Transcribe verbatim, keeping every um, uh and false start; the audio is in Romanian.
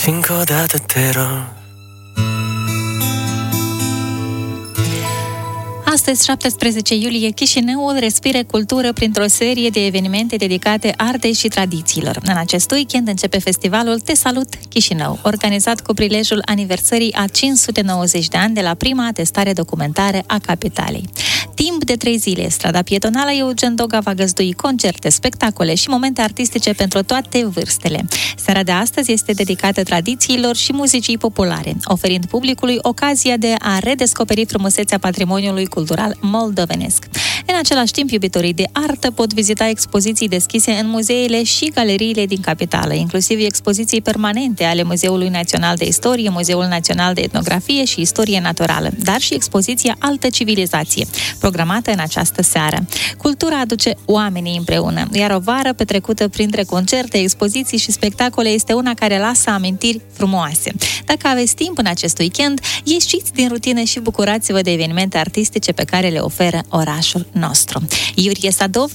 Și încă o dată te rog. Astăzi, șaptesprezece iulie, Chișinăul respiră cultură printr-o serie de evenimente dedicate artei și tradițiilor. În acest weekend începe festivalul Te Salut Chișinău, organizat cu prilejul aniversării a cinci sute nouăzeci de ani de la prima atestare documentară a capitalei. Timp de trei zile, strada pietonală Eugen Doga va găzdui concerte, spectacole și momente artistice pentru toate vârstele. Seara de astăzi este dedicată tradițiilor și muzicii populare, oferind publicului ocazia de a redescoperi frumusețea patrimoniului cultural moldovenesc. În același timp, iubitorii de artă pot vizita expoziții deschise în muzeele și galeriile din capitală, inclusiv expoziții permanente ale Muzeului Național de Istorie, Muzeul Național de Etnografie și Istorie Naturală, dar și expoziția Altă Civilizație, programată în această seară. Cultura aduce oamenii împreună, iar o vară petrecută printre concerte, expoziții și spectacole este una care lasă amintiri frumoase. Dacă aveți timp în acest weekend, ieșiți din rutină și bucurați-vă de evenimente artistice pe care le oferă orașul nostru. Iurie Sadov